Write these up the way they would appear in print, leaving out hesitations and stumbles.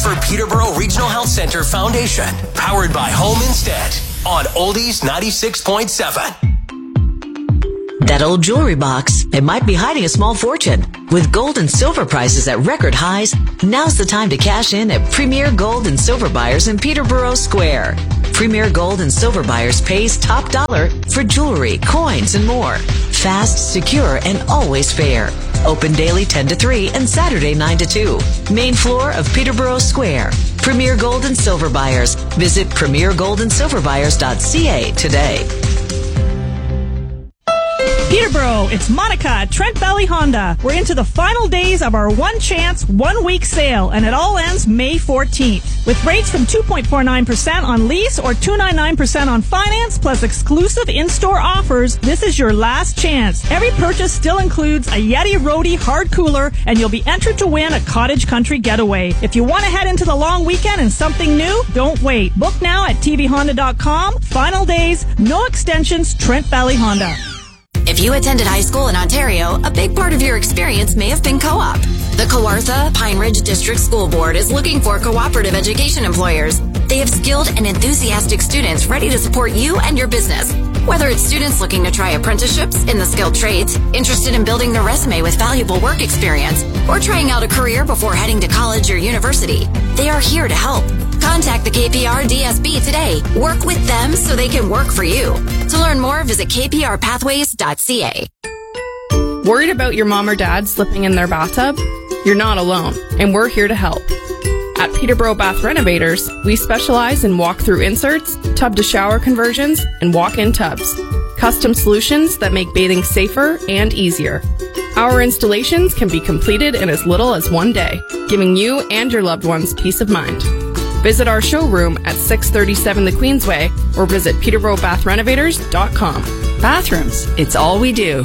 for Peterborough Regional Health Centre Foundation, powered by Home Instead on Oldies 96.7. That old jewelry box, it might be hiding a small fortune. With gold and silver prices at record highs, now's the time to cash in at Premier Gold and Silver Buyers in Peterborough Square. Premier Gold and Silver Buyers pays top dollar for jewelry, coins, and more. Fast, secure, and always fair. Open daily 10 to 3 and Saturday 9 to 2. Main floor of Peterborough Square. Premier Gold and Silver Buyers. Visit premiergoldandsilverbuyers.ca today. Peterborough, it's Monica at Trent Valley Honda. We're into the final days of our one chance, 1 week sale, and it all ends May 14th. With rates from 2.49% on lease or 2.99% on finance, plus exclusive in-store offers, this is your last chance. Every purchase still includes a Yeti Roadie hard cooler, and you'll be entered to win a cottage country getaway. If you want to head into the long weekend and something new, don't wait. Book now at tvhonda.com. Final days, no extensions, Trent Valley Honda. If you attended high school in Ontario, a big part of your experience may have been co-op. The Kawartha Pine Ridge District School Board is looking for cooperative education employers. They have skilled and enthusiastic students ready to support you and your business. Whether it's students looking to try apprenticeships in the skilled trades, interested in building their resume with valuable work experience, or trying out a career before heading to college or university, they are here to help. Contact the KPR DSB today. Work with them so they can work for you. To learn more, visit kprpathways.ca. Worried about your mom or dad slipping in their bathtub? You're not alone, and we're here to help. At Peterborough Bath Renovators, we specialize in walk-through inserts, tub-to-shower conversions, and walk-in tubs. Custom solutions that make bathing safer and easier. Our installations can be completed in as little as 1 day, giving you and your loved ones peace of mind. Visit our showroom at 637 the Queensway or visit peterboroughbathrenovators.com. Bathrooms, it's all we do.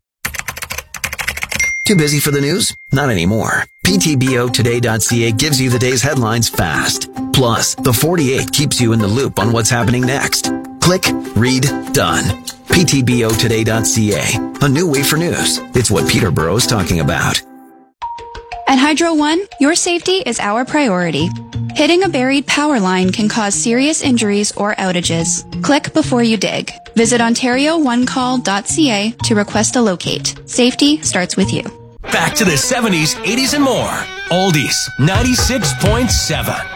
Too busy for the news? Not anymore. PTBOtoday.ca gives you the day's headlines fast. Plus, the 48 keeps you in the loop on what's happening next. Click, read, done. PTBOtoday.ca, a new way for news. It's what Peterborough is talking about. At Hydro One, your safety is our priority. Hitting a buried power line can cause serious injuries or outages. Click before you dig. Visit OntarioOneCall.ca to request a locate. Safety starts with you. Back to the 70s, 80s, and more. Oldies 96.7.